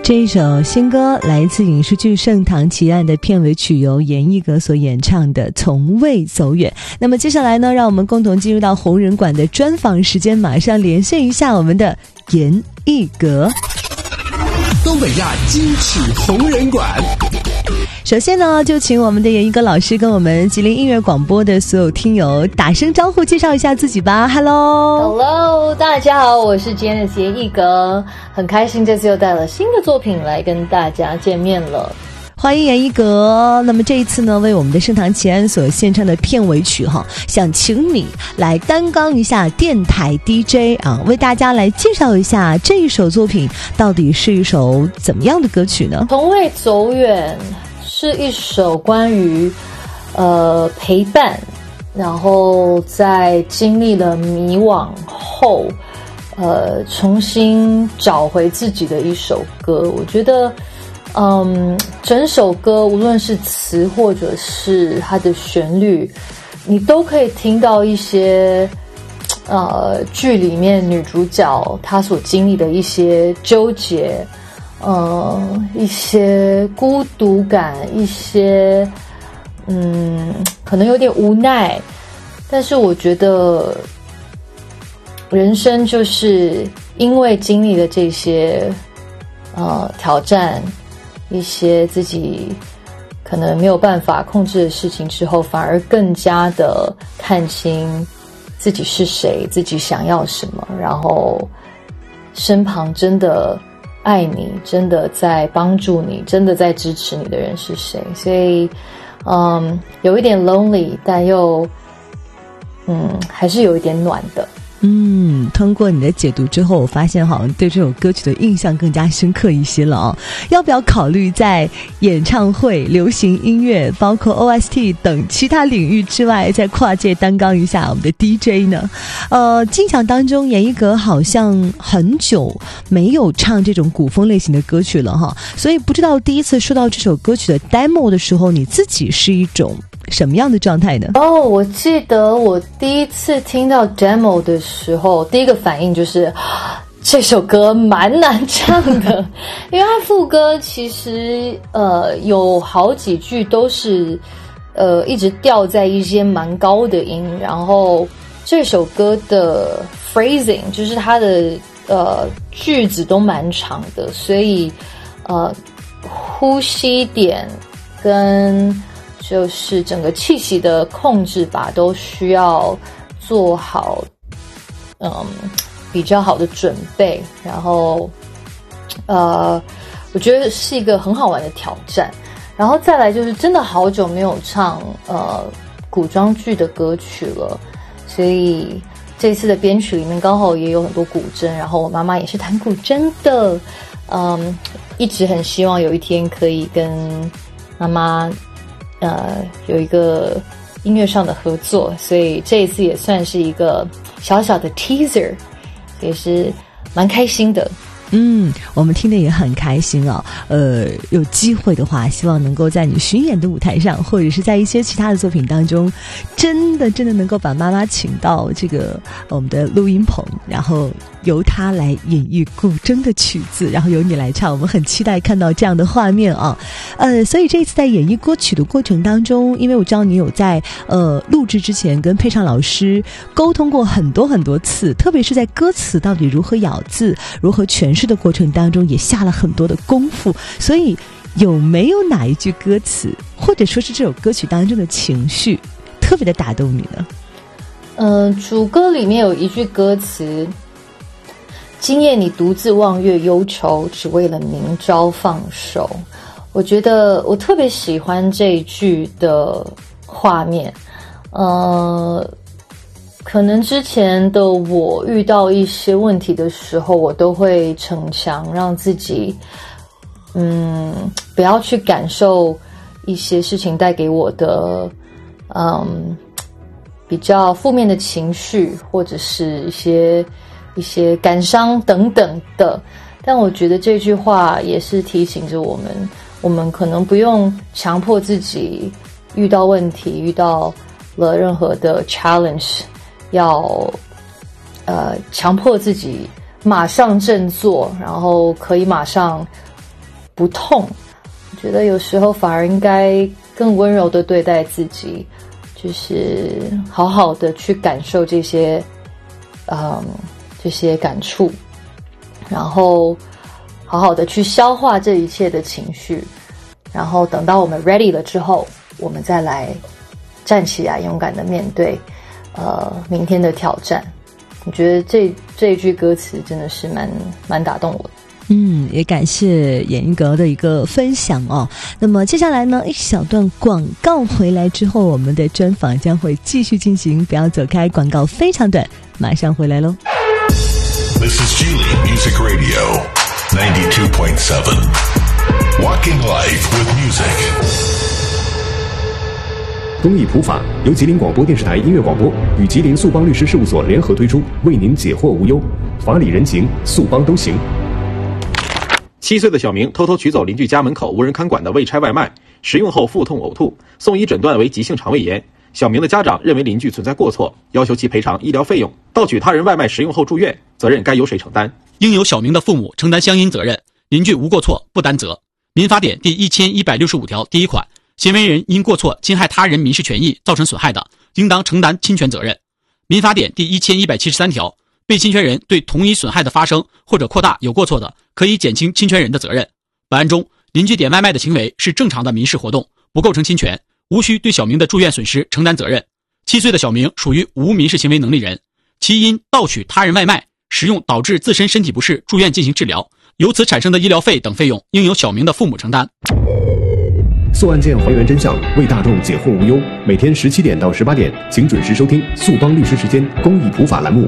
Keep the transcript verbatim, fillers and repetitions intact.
这一首新歌来自影视剧《盛唐奇案》的片尾曲，由严艺格所演唱的《从未走远》。那么接下来呢，让我们共同进入到红人馆的专访时间，马上连线一下我们的严艺格。 东北亚金曲红人馆。 首先呢，就请我们的严艺格老师跟我们吉林音乐广播的所有听友打声招呼，介绍一下自己吧。 Hello Hello， 大家好，我是今天的严艺格，很开心这次又带了新的作品来跟大家见面了。 欢迎严艺格。那么这一次呢，为我们的盛唐奇案所献唱的片尾曲哈，想请你来担纲一下电台 D J 啊，为大家来介绍一下这一首作品到底是一首怎么样的歌曲呢？ 从未走远是一首关于呃陪伴，然后在经历了迷惘后呃重新找回自己的一首歌。我觉得嗯，整首歌无论是词或者是它的旋律，你都可以听到一些呃剧里面女主角她所经历的一些纠结，呃一些孤独感，一些嗯可能有点无奈，但是我觉得人生就是因为经历了这些呃挑战，一些自己可能没有办法控制的事情之后，反而更加的看清自己是谁，自己想要什么，然后身旁真的爱你，真的在帮助你，真的在支持你的人是谁。所以嗯，有一点 lonely， 但又嗯还是有一点暖的。 嗯，通过你的解读之后，我发现好像对这首歌曲的印象更加深刻一些了啊！要不要考虑在演唱会、流行音乐，包括 O S T 等其他领域之外，再跨界担纲一下我们的 D J 呢？呃，印象当中，严艺格好像很久没有唱这种古风类型的歌曲了哈，所以不知道第一次收到这首歌曲的 demo 的时候，你自己是一种什么样的状态呢？ 哦，我记得我第一次听到 demo 的时候，第一个反应就是这首歌蛮难唱的，因为它副歌其实呃有好几句都是呃一直掉在一些蛮高的音，然后这首歌的 phrasing 就是它的呃句子都蛮长的，所以呃呼吸点跟就是整个气息的控制吧，都需要做好，嗯，比较好的准备。然后，呃，我觉得是一个很好玩的挑战。然后再来就是真的好久没有唱呃古装剧的歌曲了，所以这次的编曲里面刚好也有很多古筝，然后我妈妈也是弹古筝的，嗯，一直很希望有一天可以跟妈妈呃，有一个音乐上的合作，所以这一次也算是一个小小的 teaser， 也是蛮开心的。 嗯，我们听得也很开心啊。呃，有机会的话，希望能够在你巡演的舞台上，或者是在一些其他的作品当中，真的真的能够把妈妈请到这个我们的录音棚，然后由她来演绎古筝的曲子，然后由你来唱，我们很期待看到这样的画面啊。呃，所以这一次在演绎歌曲的过程当中，因为我知道你有在呃录制之前跟配唱老师沟通过很多很多次，特别是在歌词到底如何咬字、如何诠释的过程当中，也下了很多的功夫。所以有没有哪一句歌词，或者说是这首歌曲当中的情绪，特别的打动你呢？ 嗯、呃，主歌里面有一句歌词，今夜你独自望月忧愁，只为了明朝放手。我觉得我特别喜欢这一句的画面。呃，可能之前的我遇到一些问题的时候，我都会逞强，让自己嗯不要去感受一些事情带给我的嗯比较负面的情绪，或者是一些一些感伤等等的。但我觉得这句话也是提醒着我们，我们可能不用强迫自己遇到问题，遇到了任何的 challenge， 要呃强迫自己马上振作，然后可以马上不痛。我觉得有时候反而应该更温柔的对待自己，就是好好的去感受这些嗯这些感触，然后好好的去消化这一切的情绪，然后等到我们 ready 了之后，我们再来站起来勇敢的面对呃明天的挑战。我觉得这这一句歌词真的是蛮蛮打动我的。 嗯，也感谢严格的一个分享哦。那么接下来呢，一小段广告回来之后，我们的专访将会继续进行，不要走开，广告非常短，马上回来咯。 This is Geely Music Radio ninety-two point seven. Walking Life with Music. 公益普法由吉林广播电视台音乐广播与吉林速邦律师事务所联合推出，为您解惑无忧，法理人情，速邦都行。 七岁的小明偷偷取走邻居家门口无人看管的未拆外卖，食用后腹痛呕吐，送医诊断为急性肠胃炎。小明的家长认为邻居存在过错，要求其赔偿医疗费用。盗取他人外卖食用后住院，责任该由谁承担？ 应由小明的父母承担相应责任，邻居无过错不担责。民法典第一千一百六十五条第一款，行为人因过错侵害他人民事权益造成损害的，应当承担侵权责任。民法典第一千一百七十三条，被侵权人对同一损害的发生或者扩大有过错的，可以减轻侵权人的责任。本案中，邻居点外卖的行为是正常的民事活动，不构成侵权，无需对小明的住院损失承担责任。七岁的小明属于无民事行为能力人，其因盗取他人外卖食用导致自身身体不适住院进行治疗，由此产生的医疗费等费用应由小明的父母承担。 速案件还原真相，为大众解惑无忧。每天十七点到十八点，请准时收听速邦律师时间公益普法栏目。